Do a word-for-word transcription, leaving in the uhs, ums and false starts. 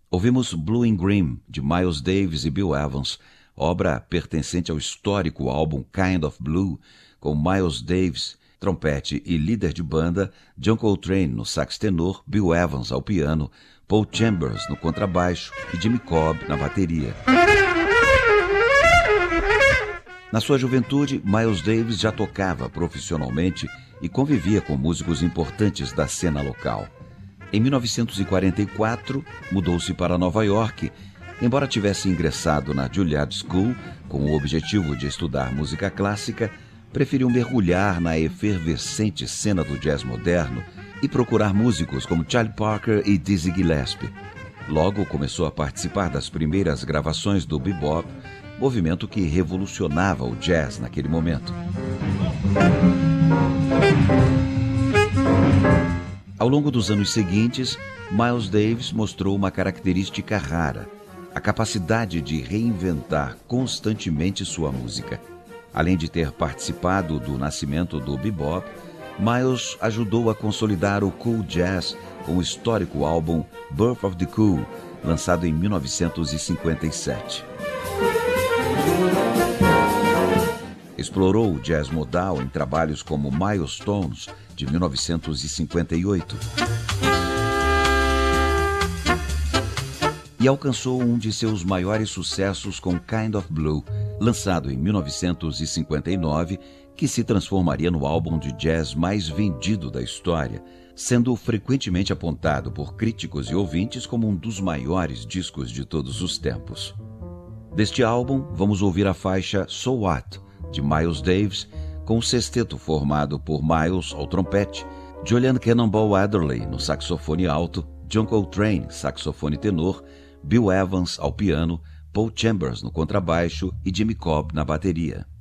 Ouvimos Blue and Green, de Miles Davis e Bill Evans, obra pertencente ao histórico álbum Kind of Blue, com Miles Davis, trompete e líder de banda, John Coltrane no sax tenor, Bill Evans ao piano, Paul Chambers no contrabaixo e Jimmy Cobb na bateria. Na sua juventude, Miles Davis já tocava profissionalmente e convivia com músicos importantes da cena local. Em mil novecentos e quarenta e quatro, mudou-se para Nova York. Embora tivesse ingressado na Juilliard School com o objetivo de estudar música clássica, preferiu mergulhar na efervescente cena do jazz moderno e procurar músicos como Charlie Parker e Dizzy Gillespie. Logo começou a participar das primeiras gravações do bebop, movimento que revolucionava o jazz naquele momento. Ao longo dos anos seguintes, Miles Davis mostrou uma característica rara, a capacidade de reinventar constantemente sua música. Além de ter participado do nascimento do bebop, Miles ajudou a consolidar o cool jazz com o histórico álbum Birth of the Cool, lançado em mil novecentos e cinquenta e sete. Explorou o jazz modal em trabalhos como Milestones, de mil novecentos e cinquenta e oito. E alcançou um de seus maiores sucessos com Kind of Blue, lançado em mil novecentos e cinquenta e nove, que se transformaria no álbum de jazz mais vendido da história, sendo frequentemente apontado por críticos e ouvintes como um dos maiores discos de todos os tempos. Deste álbum, vamos ouvir a faixa So What, de Miles Davis, com o sexteto formado por Miles ao trompete, Julian Cannonball Adderley no saxofone alto, John Coltrane, saxofone tenor, Bill Evans ao piano, Paul Chambers no contrabaixo e Jimmy Cobb na bateria.